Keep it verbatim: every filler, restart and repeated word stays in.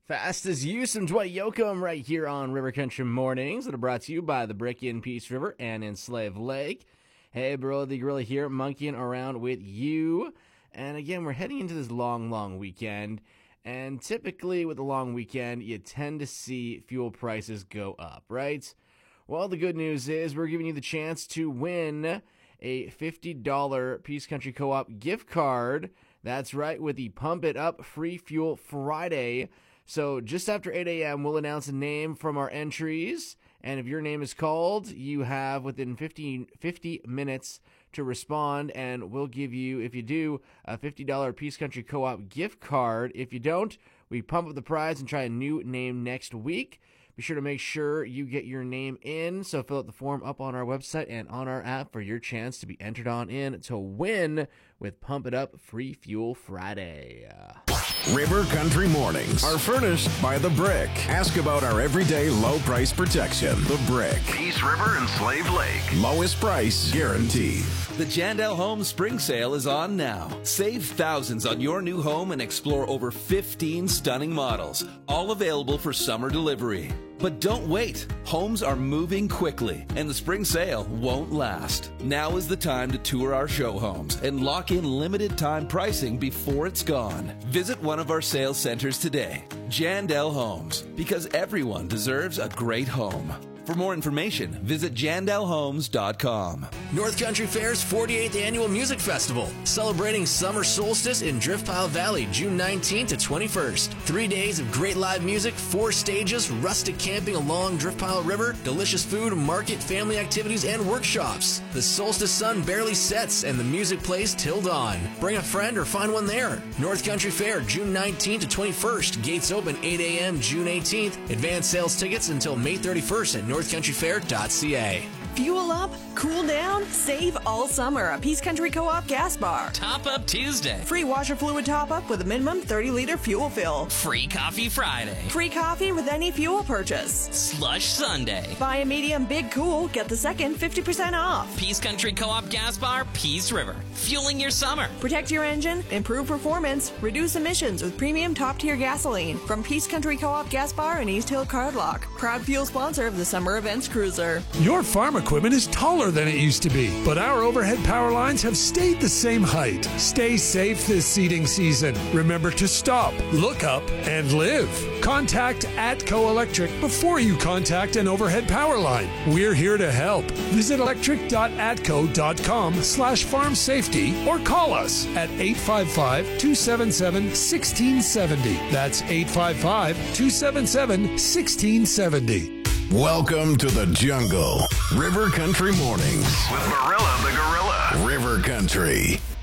Fast as you, some Dwight Yoakam right here on River Country Mornings that are brought to you by the Brick in Peace River and in Slave Lake. Hey, bro, the gorilla here, monkeying around with you. And again, we're heading into this long, long weekend. And typically with a long weekend, you tend to see fuel prices go up, right? Well, the good news is we're giving you the chance to win a fifty dollars Peace Country Co-op gift card. That's right, with the Pump It Up Free Fuel Friday. So just after eight a.m., we'll announce a name from our entries. And if your name is called, you have within fifty, fifty minutes to respond. And we'll give you, if you do, a fifty dollars Peace Country Co-op gift card. If you don't, we pump up the prize and try a new name next week. Be sure to make sure you get your name in. So fill out the form up on our website and on our app for your chance to be entered on in to win with Pump It Up Free Fuel Friday. River Country Mornings are furnished by The Brick. Ask about our everyday low price protection. The Brick. Peace River and Slave Lake. Lowest price guaranteed. The Jandel Home Spring Sale is on now. Save thousands on your new home and explore over fifteen stunning models, all available for summer delivery. But don't wait. Homes are moving quickly, and the spring sale won't last. Now is the time to tour our show homes and lock in limited time pricing before it's gone. Visit one of our sales centers today. Jandel Homes, because everyone deserves a great home. For more information, visit jandel homes dot com. North Country Fair's forty-eighth Annual Music Festival, celebrating summer solstice in Driftpile Valley, June nineteenth to twenty-first. Three days of great live music, four stages, rustic camping along Driftpile River, delicious food, market, family activities, and workshops. The solstice sun barely sets, and the music plays till dawn. Bring a friend or find one there. North Country Fair, June nineteenth to twenty-first. Gates open eight a.m. June eighteenth. Advanced sales tickets until May thirty-first at north country fair dot c a. Fuel up, cool down, save all summer at Peace Country Co-op Gas Bar. Top Up Tuesday. Free washer fluid top-up with a minimum thirty liter fuel fill. Free Coffee Friday. Free coffee with any fuel purchase. Slush Sunday. Buy a medium Big Cool, get the second fifty percent off. Peace Country Co-op Gas Bar, Peace River. Fueling your summer. Protect your engine, improve performance, reduce emissions with premium top-tier gasoline. From Peace Country Co-op Gas Bar in East Hill Cardlock. Proud fuel sponsor of the Summer Events Cruiser. Your farm equipment is taller than it used to be, but our overhead power lines have stayed the same height. Stay safe this seeding season. Remember to stop, look up, and live. Contact Atco Electric before you contact an overhead power line. We're here to help. Visit electric dot atco dot com slash farm safety or call us at eight five five, two seven seven, one six seven zero. That's eight five five, two seven seven, one six seven zero. Welcome to the jungle. River Country Mornings with Marilla the Gorilla. River Country.